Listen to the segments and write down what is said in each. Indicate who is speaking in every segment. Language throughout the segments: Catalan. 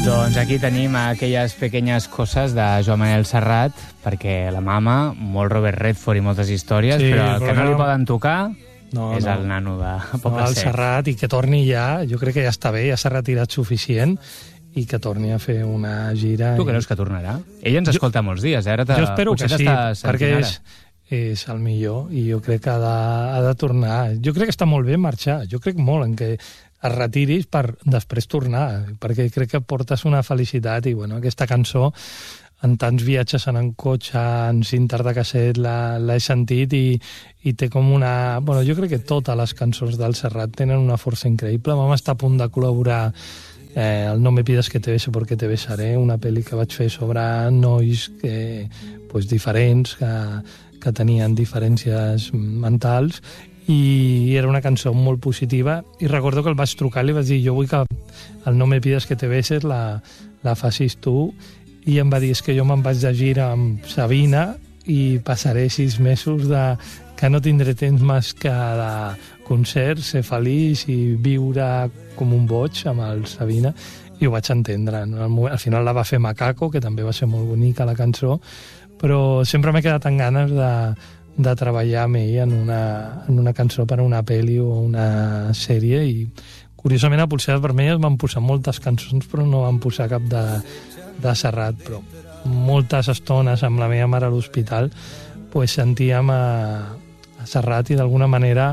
Speaker 1: Doncs aquí tenim aquelles pequeñas coses de Joan Manel Serrat, perquè la mama, molt Robert Redford i moltes històries, sí, però el que no li poden tocar és el nano de Poble Sec.
Speaker 2: El Serrat, i que torni ja, jo crec que ja està bé, ja s'ha retirat suficient, i que torni a fer una gira.
Speaker 1: Tu creus que tornarà? Ell ens escolta molts dies, ara
Speaker 2: jo espero que sí, perquè és el millor, i jo crec que ha de tornar. Jo crec que està molt bé marxar, jo crec molt en que es retiris per després tornar, perquè crec que portes una felicitat, i bueno, aquesta cançó, en tants viatges en cotxe, en cintes de casset, l'he sentit, i té com una... Bueno, jo crec que totes les cançons del Serrat tenen una força increïble. Vam estar a punt de col·laborar el No me pides que te bese porque te besaré, una pel·li que vaig fer sobre nois diferents, que tenien diferències mentals, i era una cançó molt positiva, i recordo que el vaig trucar i li vaig dir, jo vull que el No me pides que te beses la facis tu, i em va dir, és que jo me'n vaig de gira amb Sabina i passaré 6 mesos que no tindré temps més que de concerts, ser feliç i viure com un boig amb el Sabina, i ho vaig entendre. Al final la va fer Macaco, que també va ser molt bonica la cançó, però sempre m'he quedat amb ganes de treballar amb ell en una cançó per a una pel·li o una sèrie, i curiosament a Polseres Vermelles van posar moltes cançons, però no van posar cap de Serrat, però moltes estones amb la meva mare a l'hospital sentíem a Serrat, i d'alguna manera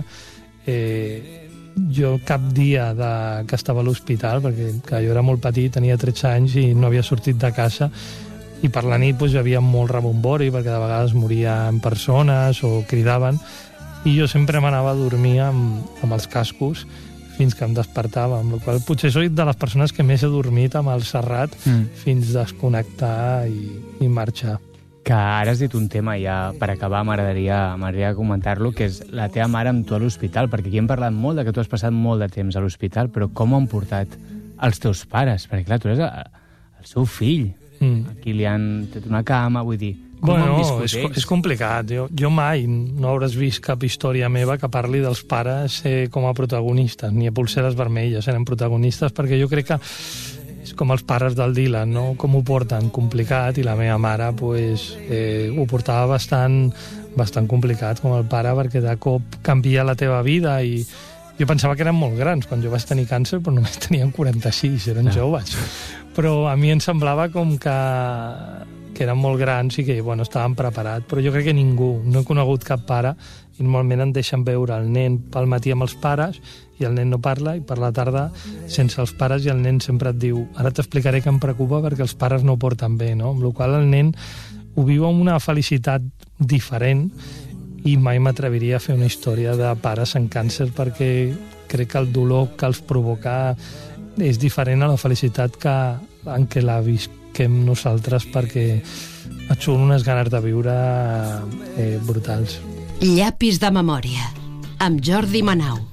Speaker 2: jo cap dia que estava a l'hospital, perquè jo era molt petit, tenia 13 anys i no havia sortit de casa, i per la nit hi havia molt rebombori, perquè de vegades morien persones o cridaven, i jo sempre m'anava a dormir amb els cascos fins que em despertava, amb la qual cosa potser soc de les persones que més he dormit amb el Serrat fins desconnectar i marxar.
Speaker 1: Que ara has dit un tema, ja per acabar m'agradaria comentar-lo, que és la teva mare amb tu a l'hospital, perquè aquí hem parlat molt de que tu has passat molt de temps a l'hospital, però com ho han portat els teus pares? Perquè clar, tu eres el seu fill, aquí li han tret una cama, vull dir, com han viscut ells?
Speaker 2: És complicat. Jo mai no hauràs vist cap història meva que parli dels pares com a protagonistes, ni a Polseres Vermelles eren protagonistes, perquè jo crec que és com els pares del Dylan, no? Com ho porten complicat, i la meva mare ho portava bastant complicat com el pare, perquè de cop canvia la teva vida, i jo pensava que eren molt grans quan jo vaig tenir càncer, però només tenien 46, eren joves, però a mi em semblava com que eren molt grans i que estaven preparats, però jo crec que ningú, no he conegut cap pare, i normalment en deixen veure el nen pel matí amb els pares i el nen no parla, i per la tarda sense els pares, i el nen sempre et diu, ara t'explicaré que em preocupa perquè els pares no ho porten bé, no? Amb la qual cosa el nen ho viu amb una felicitat diferent, i mai m'atreviria a fer una història de pares en càncer, perquè crec que el dolor que els provoca és diferent a la felicitat en què la visquem nosaltres, perquè et són unes ganes de viure brutals.
Speaker 3: Llapis de memòria, amb Jordi Manau.